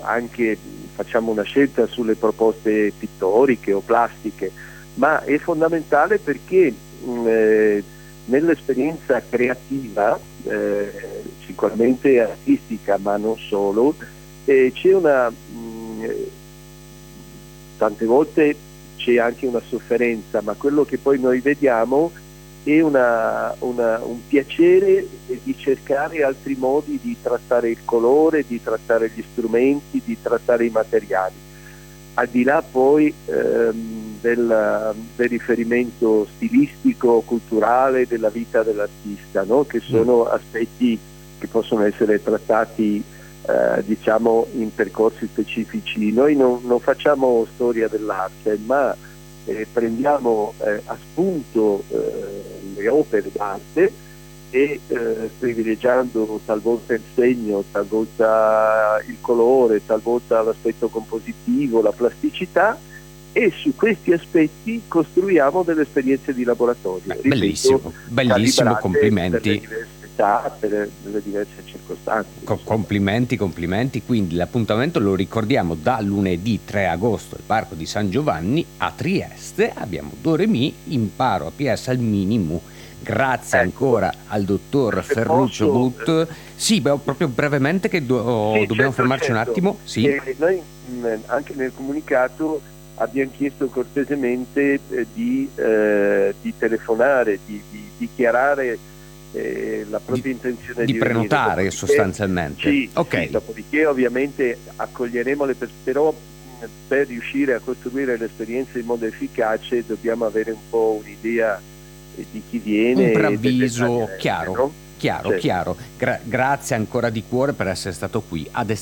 anche facciamo una scelta sulle proposte pittoriche o plastiche, ma è fondamentale perché nell'esperienza creativa, sicuramente artistica ma non solo, c'è tante volte c'è anche una sofferenza, ma quello che poi noi vediamo è un piacere di cercare altri modi di trattare il colore, di trattare gli strumenti, di trattare i materiali, al di là poi del riferimento stilistico, culturale della vita dell'artista, no? Che sono aspetti che possono essere trattati diciamo in percorsi specifici. Noi non facciamo storia dell'arte, ma prendiamo a spunto le opere d'arte e privilegiando talvolta il segno, talvolta il colore, talvolta l'aspetto compositivo, la plasticità, e su questi aspetti costruiamo delle esperienze di laboratorio. Bellissimo, bellissimo, complimenti. Per le diverse età, per le diverse circostanze. Complimenti. Quindi l'appuntamento lo ricordiamo da lunedì 3 agosto al Parco di San Giovanni a Trieste. Abbiamo Doremi, imparo a PS al minimo. Grazie ancora al dottor Ferruccio But. Sì, proprio brevemente che dobbiamo fermarci un attimo. Sì. Noi anche nel comunicato abbiamo chiesto cortesemente di telefonare, di dichiarare la propria intenzione di prenotare sostanzialmente. Sì, okay. Sì, dopodiché ovviamente accoglieremo però per riuscire a costruire l'esperienza in modo efficace dobbiamo avere un po' un'idea di chi viene, un preavviso chiaro, no? chiaro. Grazie ancora di cuore per essere stato qui ad